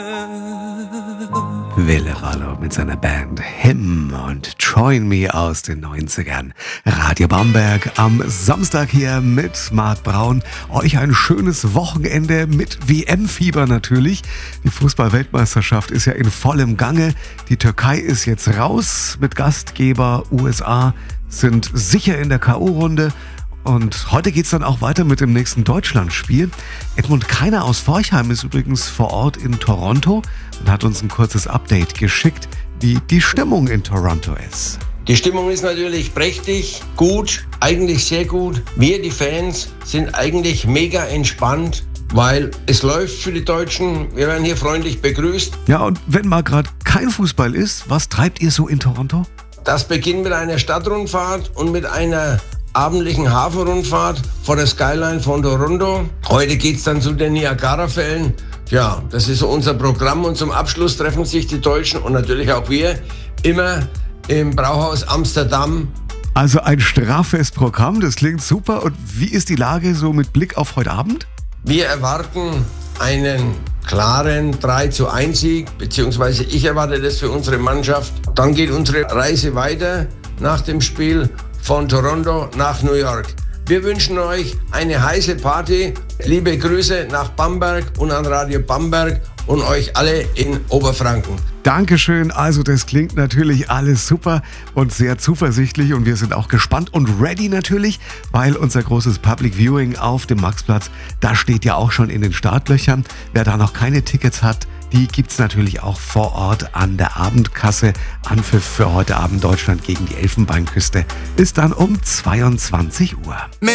Wille Wallo mit seiner Band Him und Join Me aus den 90ern. Radio Bamberg am Samstag hier mit Marc Braun. Euch ein schönes Wochenende mit WM-Fieber natürlich. Die Fußball-Weltmeisterschaft ist ja in vollem Gange. Die Türkei ist jetzt raus mit Gastgeber. USA sind sicher in der K.O.-Runde. Und heute geht's dann auch weiter mit dem nächsten Deutschlandspiel. Edmund Keiner aus Forchheim ist übrigens vor Ort in Toronto und hat uns ein kurzes Update geschickt, wie die Stimmung in Toronto ist. Die Stimmung ist natürlich prächtig, gut, eigentlich sehr gut. Wir, die Fans, sind eigentlich mega entspannt, weil es läuft für die Deutschen. Wir werden hier freundlich begrüßt. Ja, und wenn mal gerade kein Fußball ist, was treibt ihr so in Toronto? Das beginnt mit einer Stadtrundfahrt und mit einer abendlichen Hafenrundfahrt vor der Skyline von Toronto. Heute geht's dann zu den Niagara-Fällen. Ja, das ist so unser Programm und zum Abschluss treffen sich die Deutschen und natürlich auch wir immer im Brauhaus Amsterdam. Also ein straffes Programm, das klingt super. Und wie ist die Lage so mit Blick auf heute Abend? Wir erwarten einen klaren 3:1-Sieg, beziehungsweise ich erwarte das für unsere Mannschaft. Dann geht unsere Reise weiter nach dem Spiel von Toronto nach New York. Wir wünschen euch eine heiße Party. Liebe Grüße nach Bamberg und an Radio Bamberg und euch alle in Oberfranken. Dankeschön. Also das klingt natürlich alles super und sehr zuversichtlich und wir sind auch gespannt und ready natürlich, weil unser großes Public Viewing auf dem Maxplatz, das steht ja auch schon in den Startlöchern. Wer da noch keine Tickets hat, die gibt's natürlich auch vor Ort an der Abendkasse. Anpfiff für heute Abend Deutschland gegen die Elfenbeinküste ist dann um 22 Uhr.